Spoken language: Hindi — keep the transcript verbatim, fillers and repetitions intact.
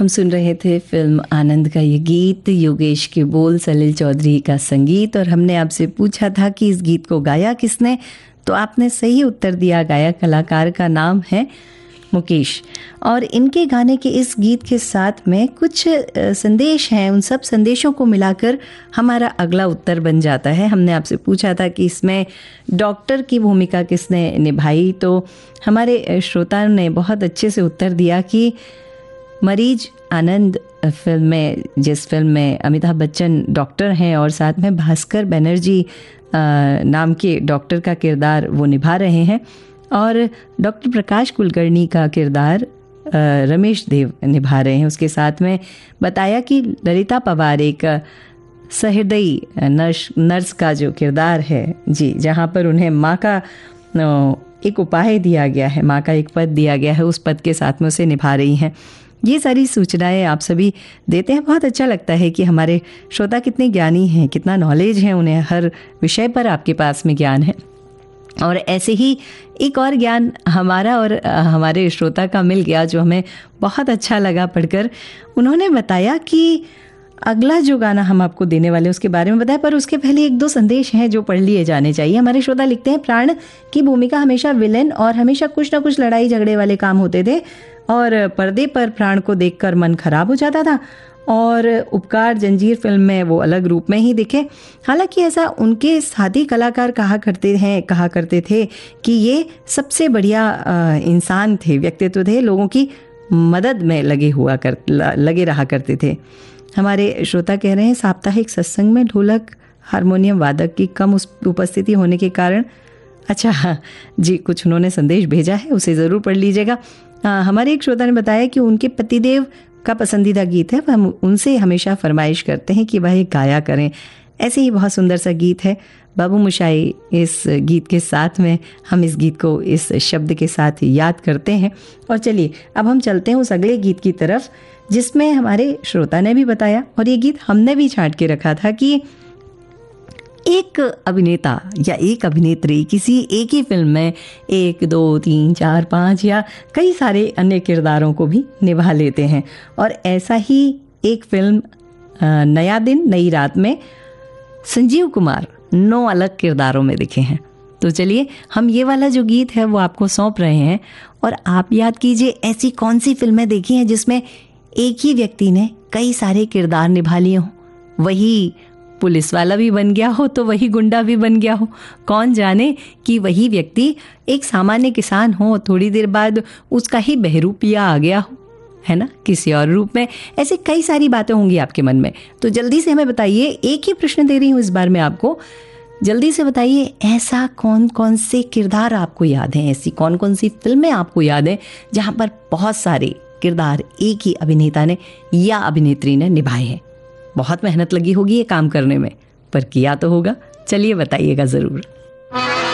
हम सुन रहे थे फिल्म आनंद का ये गीत, योगेश के बोल, सलील चौधरी का संगीत। और हमने आपसे पूछा था कि इस गीत को गाया किसने, तो आपने सही उत्तर दिया। गायक कलाकार का नाम है मुकेश। और इनके गाने के इस गीत के साथ में कुछ संदेश हैं, उन सब संदेशों को मिलाकर हमारा अगला उत्तर बन जाता है। हमने आपसे पूछा था कि इसमें डॉक्टर की भूमिका किसने निभाई, तो हमारे श्रोता ने बहुत अच्छे से उत्तर दिया कि मरीज आनंद फिल्म में, जिस फिल्म में अमिताभ बच्चन डॉक्टर हैं और साथ में भास्कर बनर्जी नाम के डॉक्टर का किरदार वो निभा रहे हैं, और डॉक्टर प्रकाश कुलकर्णी का किरदार रमेश देव निभा रहे हैं। उसके साथ में बताया कि ललिता पवार एक सहृदयी नर्स नर्स का जो किरदार है जी, जहाँ पर उन्हें माँ का एक उपाय दिया गया है, माँ का एक पद दिया गया है, उस पद के साथ में उसे निभा रही हैं। ये सारी सूचनाएं आप सभी देते हैं। बहुत अच्छा लगता है कि हमारे श्रोता कितने ज्ञानी हैं, कितना नॉलेज है उन्हें, हर विषय पर आपके पास में ज्ञान है। और ऐसे ही एक और ज्ञान हमारा और हमारे श्रोता का मिल गया, जो हमें बहुत अच्छा लगा पढ़कर। उन्होंने बताया कि अगला जो गाना हम आपको देने वाले हैं उसके बारे में बताया, पर उसके पहले एक दो संदेश हैं जो पढ़ लिए जाने चाहिए। हमारे श्रोता लिखते हैं, प्राण की भूमिका हमेशा विलेन और हमेशा कुछ ना कुछ लड़ाई झगड़े वाले काम होते थे, और पर्दे पर प्राण को देखकर मन खराब हो जाता था, और उपकार जंजीर फिल्म में वो अलग रूप में ही दिखे। हालांकि ऐसा उनके साथी कलाकार कहा करते हैं कहा करते थे कि ये सबसे बढ़िया इंसान थे, व्यक्तित्व थे, लोगों की मदद में लगे हुआ कर लगे रहा करते थे। हमारे श्रोता कह रहे हैं, साप्ताहिक सत्संग में ढोलक हारमोनियम वादक की कम उपस्थिति होने के कारण, अच्छा जी, कुछ उन्होंने संदेश भेजा है, उसे ज़रूर पढ़ लीजिएगा। हमारे एक श्रोता ने बताया कि उनके पतिदेव का पसंदीदा गीत है, वह हम उनसे हमेशा फरमाइश करते हैं कि वह एक गाया करें। ऐसे ही बहुत सुंदर सा गीत है बाबू मोशाई। इस गीत के साथ में हम इस गीत को इस शब्द के साथ याद करते हैं। और चलिए अब हम चलते हैं उस अगले गीत की तरफ, जिसमें हमारे श्रोता ने भी बताया और ये गीत हमने भी छांट के रखा था कि एक अभिनेता या एक अभिनेत्री किसी एक ही फिल्म में एक दो तीन चार पाँच या कई सारे अन्य किरदारों को भी निभा लेते हैं। और ऐसा ही एक फिल्म नया दिन नई रात में संजीव कुमार नौ अलग किरदारों में दिखे हैं। तो चलिए हम ये वाला जो गीत है वो आपको सौंप रहे हैं, और आप याद कीजिए ऐसी कौन सी फिल्में देखी हैं जिसमें एक ही व्यक्ति ने कई सारे किरदार निभा लिए हों। वही पुलिस वाला भी बन गया हो तो वही गुंडा भी बन गया हो, कौन जाने कि वही व्यक्ति एक सामान्य किसान हो, थोड़ी देर बाद उसका ही बहरूपिया आ गया हो, है ना, किसी और रूप में। ऐसे कई सारी बातें होंगी आपके मन में। तो जल्दी से हमें बताइए, एक ही प्रश्न दे रही हूँ इस बार मैं आपको, जल्दी से बताइए ऐसा कौन कौन से किरदार आपको याद हैं, ऐसी कौन कौन सी फिल्में आपको याद हैं जहाँ पर बहुत सारे किरदार एक ही अभिनेता ने या अभिनेत्री ने निभाए हैं। बहुत मेहनत लगी होगी ये काम करने में, पर किया तो होगा। चलिए बताइएगा ज़रूर।